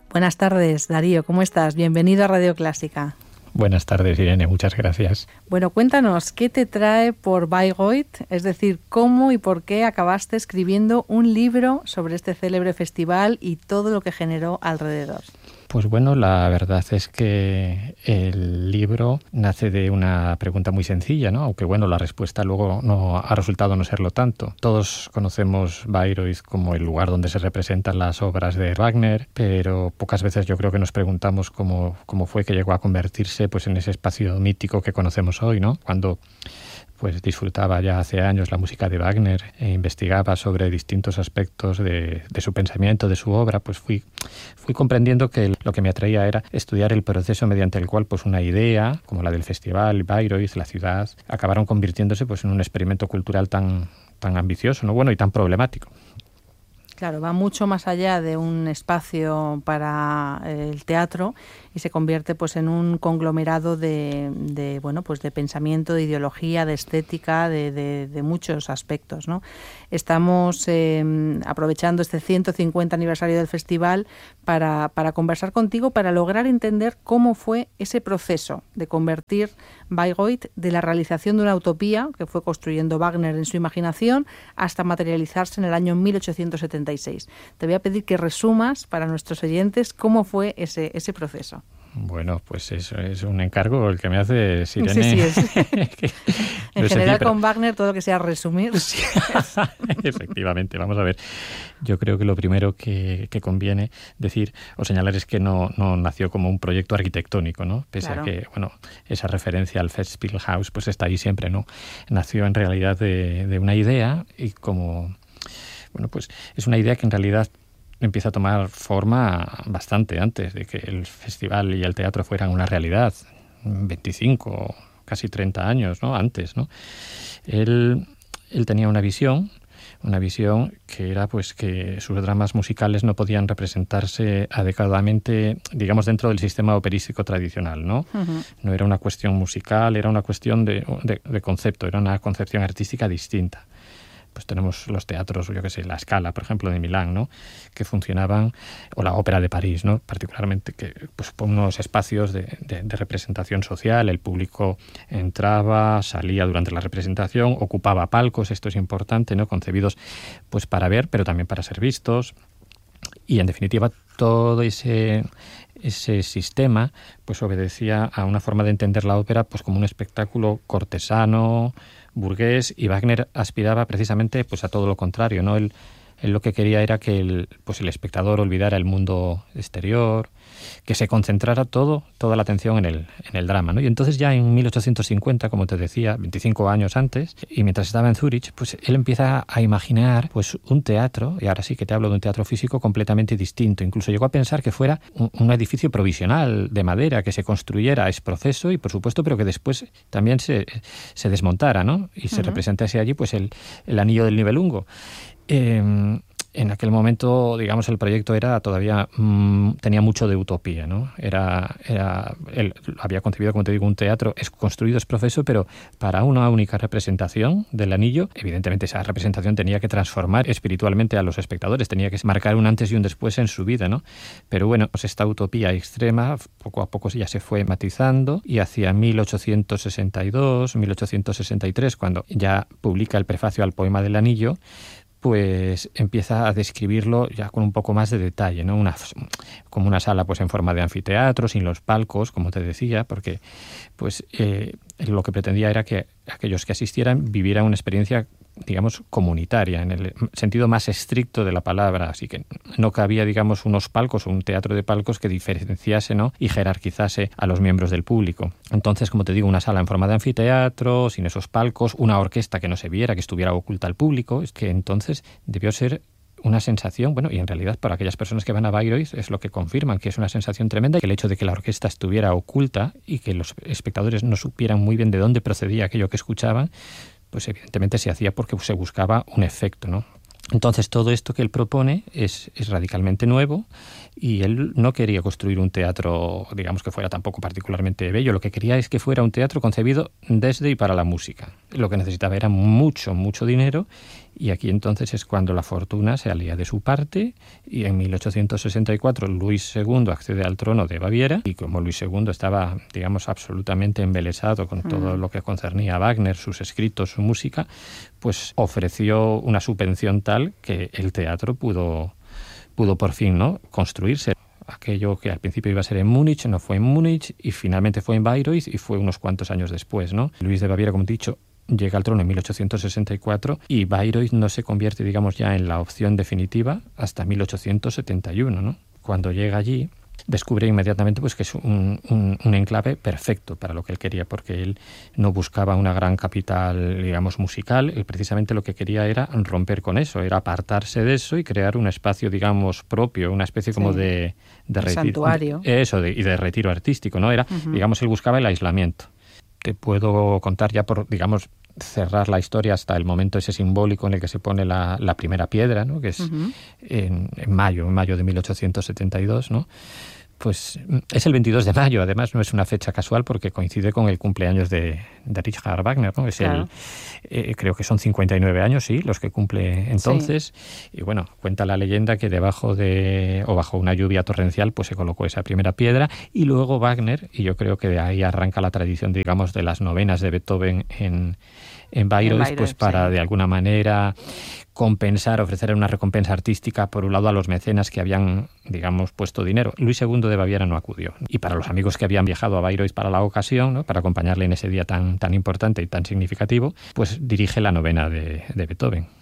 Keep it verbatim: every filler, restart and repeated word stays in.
Buenas tardes, Darío, ¿cómo estás? Bienvenido a Radio Clásica. Buenas tardes, Irene, muchas gracias. Bueno, cuéntanos, ¿qué te trae por Bayreuth? Es decir, ¿cómo y por qué acabaste escribiendo un libro sobre este célebre festival y todo lo que generó alrededor? Pues bueno, la verdad es que el libro nace de una pregunta muy sencilla, ¿no? Aunque bueno, la respuesta luego no ha resultado no serlo tanto. Todos conocemos Bayreuth como el lugar donde se representan las obras de Wagner, pero pocas veces yo creo que nos preguntamos cómo, cómo fue que llegó a convertirse pues, en ese espacio mítico que conocemos hoy, ¿no? Cuando pues disfrutaba ya hace años la música de Wagner e investigaba sobre distintos aspectos de, de su pensamiento, de su obra, pues fui, fui comprendiendo que lo que me atraía era estudiar el proceso mediante el cual pues una idea, como la del festival, Bayreuth, la ciudad, acabaron convirtiéndose pues en un experimento cultural tan, tan ambicioso, ¿no? Bueno, y tan problemático. Claro, va mucho más allá de un espacio para el teatro y se convierte pues en un conglomerado de, de bueno pues de pensamiento, de ideología, de estética, de, de, de muchos aspectos, ¿no? Estamos eh, aprovechando este ciento cincuenta aniversario del festival para, para conversar contigo, para lograr entender cómo fue ese proceso de convertir Bayreuth de la realización de una utopía que fue construyendo Wagner en su imaginación hasta materializarse en el año mil ochocientos setenta y seis. Te voy a pedir que resumas para nuestros oyentes cómo fue ese, ese proceso. Bueno, pues eso es un encargo el que me hace Irene. Sí, sí, es. En no general sé, pero... con Wagner todo lo que sea resumir. Sí. Efectivamente, vamos a ver. Yo creo que lo primero que, que conviene decir o señalar es que no, no nació como un proyecto arquitectónico, ¿no? Pese claro. a que, bueno, esa referencia al Festspielhaus pues está ahí siempre, ¿no? Nació en realidad de, de una idea y como, bueno, pues es una idea que en realidad empieza a tomar forma bastante antes de que el festival y el teatro fueran una realidad, veinticinco, casi treinta años, ¿no? Antes, ¿no? Él, él tenía una visión, una visión que era pues que sus dramas musicales no podían representarse adecuadamente, digamos, dentro del sistema operístico tradicional, ¿no? Uh-huh. No era una cuestión musical, era una cuestión de, de, de concepto, era una concepción artística distinta. Pues tenemos los teatros, yo qué sé, la Scala, por ejemplo, de Milán, ¿no? Que funcionaban, o la Ópera de París, ¿no? Particularmente, que pues por unos espacios de, de, de representación social, el público entraba, salía durante la representación, ocupaba palcos, esto es importante, ¿no? Concebidos pues para ver, pero también para ser vistos. Y en definitiva, todo ese, ese sistema pues obedecía a una forma de entender la ópera pues como un espectáculo cortesano, burgués, y Wagner aspiraba precisamente pues a todo lo contrario, ¿no? Él, él lo que quería era que el, pues el espectador olvidara el mundo exterior, que se concentrara todo, toda la atención en el, en el drama, ¿no? Y entonces ya en mil ochocientos cincuenta, como te decía, veinticinco años antes, y mientras estaba en Zúrich, pues él empieza a imaginar pues un teatro, y ahora sí que te hablo de un teatro físico completamente distinto. Incluso llegó a pensar que fuera un, un edificio provisional de madera, que se construyera ex proceso y por supuesto, pero que después también se, se desmontara, ¿no? Y se uh-huh. representase allí pues el, el anillo del Nibelungo. Eh, En aquel momento, digamos, el proyecto era todavía mmm, tenía mucho de utopía, ¿no? Era, era él había concebido, como te digo, un teatro es construido es profeso, pero para una única representación del anillo. Evidentemente, esa representación tenía que transformar espiritualmente a los espectadores, tenía que marcar un antes y un después en su vida, ¿no? Pero bueno, pues esta utopía extrema poco a poco ya se fue matizando y hacia mil ochocientos sesenta y dos, mil ochocientos sesenta y tres, cuando ya publica el prefacio al poema del anillo, pues empieza a describirlo ya con un poco más de detalle, ¿no? Una, como una sala pues en forma de anfiteatro, sin los palcos, como te decía, porque pues eh, lo que pretendía era que aquellos que asistieran vivieran una experiencia, digamos, comunitaria, en el sentido más estricto de la palabra, así que no cabía, digamos, unos palcos o un teatro de palcos que diferenciase, ¿no? Y jerarquizase a los miembros del público. Entonces, como te digo, una sala en forma de anfiteatro, sin esos palcos, una orquesta que no se viera, que estuviera oculta al público, es que entonces debió ser una sensación, bueno, y en realidad para aquellas personas que van a Bayreuth es lo que confirman, que es una sensación tremenda, y que el hecho de que la orquesta estuviera oculta y que los espectadores no supieran muy bien de dónde procedía aquello que escuchaban, pues evidentemente se hacía porque se buscaba un efecto, ¿no? Entonces todo esto que él propone es, es radicalmente nuevo, y él no quería construir un teatro, digamos, que fuera tampoco particularmente bello. Lo que quería es que fuera un teatro concebido desde y para la música. Lo que necesitaba era mucho, mucho dinero, Y aquí entonces es cuando la fortuna se alía de su parte y en mil ochocientos sesenta y cuatro Luis segundo accede al trono de Baviera y como Luis segundo estaba, digamos, absolutamente embelesado con todo lo que concernía a Wagner, sus escritos, su música, pues ofreció una subvención tal que el teatro pudo, pudo por fin, ¿no?, construirse. Aquello que al principio iba a ser en Múnich, no fue en Múnich y finalmente fue en Bayreuth y fue unos cuantos años después, ¿no? Luis de Baviera, como he dicho, llega al trono en mil ochocientos sesenta y cuatro y Bayreuth no se convierte, digamos, ya en la opción definitiva hasta mil ochocientos setenta y uno, ¿no? Cuando llega allí, descubre inmediatamente pues que es un, un, un enclave perfecto para lo que él quería, porque él no buscaba una gran capital, digamos, musical. Él precisamente lo que quería era romper con eso, era apartarse de eso y crear un espacio, digamos, propio, una especie como sí. de, de retiro, santuario. Eso, de, y de retiro artístico, ¿no? Era, uh-huh. digamos, él buscaba el aislamiento. Te puedo contar ya por, digamos, cerrar la historia hasta el momento ese simbólico en el que se pone la, la primera piedra, ¿no?, que es uh-huh. en, en mayo, en mayo de mil ochocientos setenta y dos, ¿no? Pues es el veintidós de mayo, además no es una fecha casual porque coincide con el cumpleaños de, de Richard Wagner, ¿no? Es claro. el, eh, creo que son cincuenta y nueve años, sí, los que cumple entonces. Sí. Y bueno, cuenta la leyenda que debajo de, o bajo una lluvia torrencial, pues se colocó esa primera piedra y luego Wagner, y yo creo que de ahí arranca la tradición, digamos, de las novenas de Beethoven en, en Bayreuth, en Bayreuth pues para sí. de alguna manera compensar, ofrecer una recompensa artística, por un lado, a los mecenas que habían, digamos, puesto dinero. Luis segundo de Baviera no acudió. Y para los amigos que habían viajado a Bayreuth para la ocasión, ¿no?, para acompañarle en ese día tan, tan importante y tan significativo, pues dirige la novena de, de Beethoven.